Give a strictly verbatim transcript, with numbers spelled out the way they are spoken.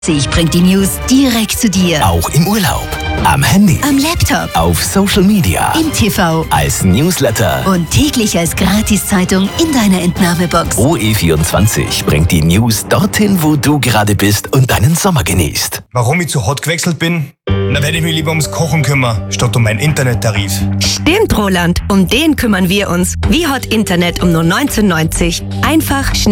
Ich bring die News direkt zu dir. Auch im Urlaub, am Handy, Am Laptop, auf Social Media, im T V als Newsletter. und täglich als Gratiszeitung in deiner Entnahmebox. O E vierundzwanzig bringt die News dorthin, wo du gerade bist und deinen Sommer genießt. Warum ich zu hot gewechselt bin? Da werde ich mich lieber ums Kochen kümmern, statt um meinen Internettarif. Stimmt, Roland. Um den kümmern wir uns. Wie Hot Internet um nur neunzehn neunzig. Einfach, schnell